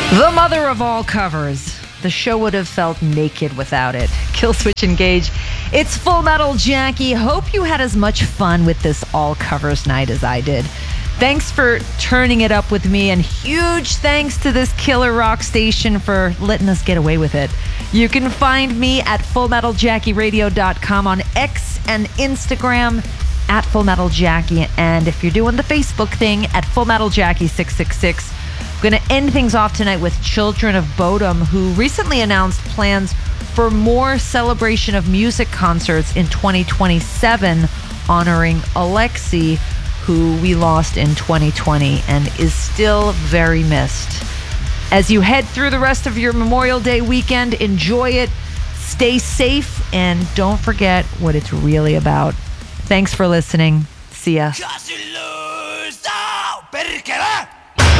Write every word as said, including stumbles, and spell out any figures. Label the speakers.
Speaker 1: The mother of all covers. The show would have felt naked without it. Killswitch Engage. It's Full Metal Jackie. Hope you had as much fun with this all covers night as I did. Thanks for turning it up with me, and huge thanks to this killer rock station for letting us get away with it. You can find me at full metal jackie radio dot com, on X and Instagram at Full Metal Jackie, and if you're doing the Facebook thing, at Full Metal Jackie six six six. I'm going to end things off tonight with Children of Bodom, who recently announced plans for more Celebration of Music concerts in twenty twenty-seven, honoring Alexi, who we lost in twenty twenty and is still very missed. As you head through the rest of your Memorial Day weekend, enjoy it, stay safe, and don't forget what it's really about. Thanks for listening. See ya.